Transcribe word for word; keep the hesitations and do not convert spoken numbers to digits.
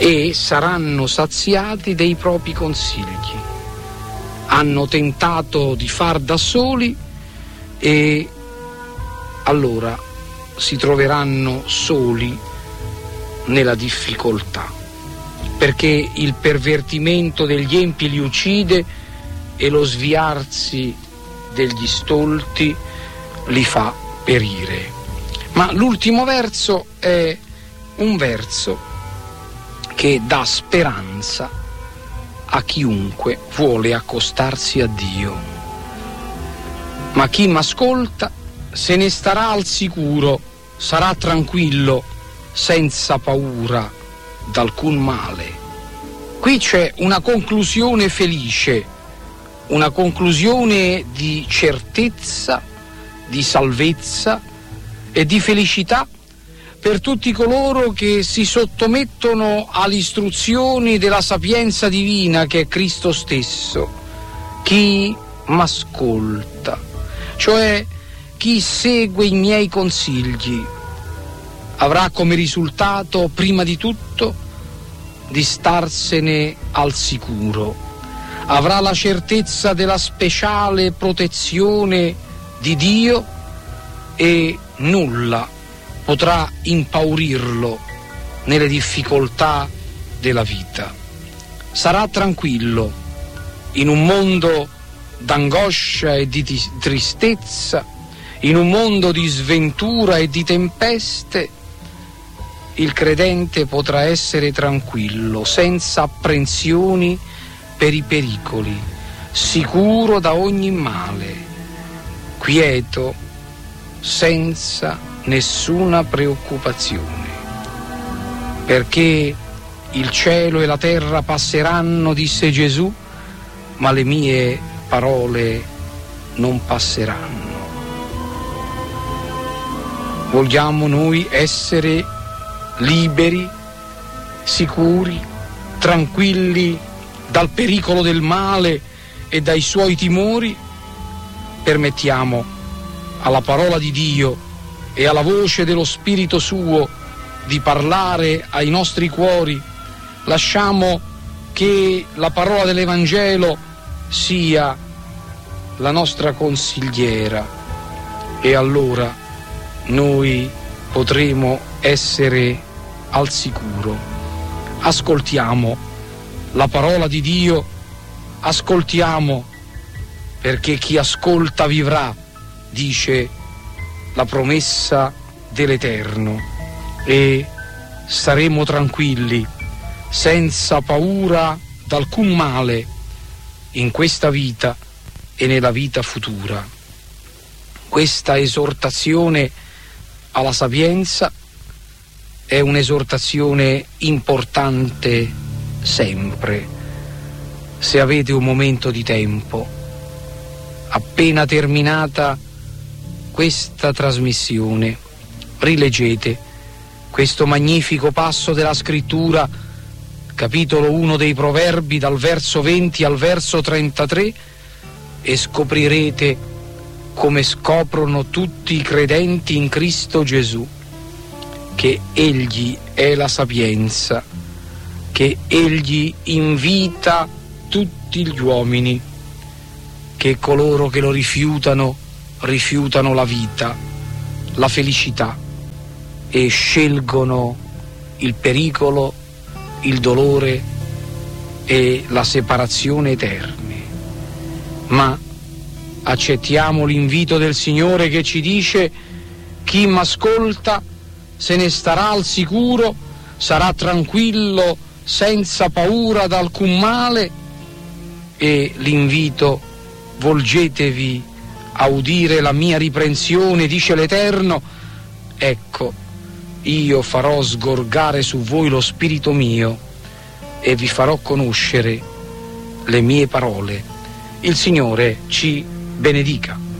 e saranno saziati dei propri consigli. Hanno tentato di far da soli e allora si troveranno soli nella difficoltà, perché il pervertimento degli empi li uccide e lo sviarsi degli stolti li fa perire. Ma l'ultimo verso è un verso che dà speranza a chiunque vuole accostarsi a Dio. Ma chi m'ascolta se ne starà al sicuro, sarà tranquillo, senza paura d'alcun male. Qui c'è una conclusione felice, una conclusione di certezza, di salvezza e di felicità per tutti coloro che si sottomettono alle istruzioni della sapienza divina che è Cristo stesso. Chi m'ascolta, cioè chi segue i miei consigli, avrà come risultato prima di tutto di starsene al sicuro, avrà la certezza della speciale protezione di Dio e nulla potrà impaurirlo nelle difficoltà della vita. Sarà tranquillo in un mondo d'angoscia e di tristezza, in un mondo di sventura e di tempeste. Il credente potrà essere tranquillo, senza apprensioni per i pericoli, sicuro da ogni male, quieto, senza nessuna preoccupazione, perché il cielo e la terra passeranno, disse Gesù, ma le mie parole non passeranno. Vogliamo noi essere liberi, sicuri, tranquilli dal pericolo del male e dai suoi timori? Permettiamo alla parola di Dio e alla voce dello Spirito suo di parlare ai nostri cuori. Lasciamo che la parola dell'Evangelo sia la nostra consigliera e allora noi potremo essere al sicuro. Ascoltiamo la parola di Dio, ascoltiamo, perché chi ascolta vivrà, dice la promessa dell'Eterno, e staremo tranquilli, senza paura d'alcun male, in questa vita e nella vita futura. Questa esortazione alla sapienza è un'esortazione importante sempre. Se avete un momento di tempo, appena terminata questa trasmissione, rileggete questo magnifico passo della scrittura, capitolo uno dei Proverbi, dal verso venti al verso trentatré, e scoprirete come scoprono tutti i credenti in Cristo Gesù che Egli è la sapienza, che Egli invita tutti gli uomini, che coloro che lo rifiutano rifiutano la vita, la felicità e scelgono il pericolo, il dolore e la separazione eterni. Ma accettiamo l'invito del Signore che ci dice: chi m'ascolta se ne starà al sicuro, sarà tranquillo, senza paura d'alcun male. E l'invito: volgetevi a udire la mia riprensione, dice l'Eterno, ecco, io farò sgorgare su voi lo spirito mio e vi farò conoscere le mie parole. Il Signore ci benedica.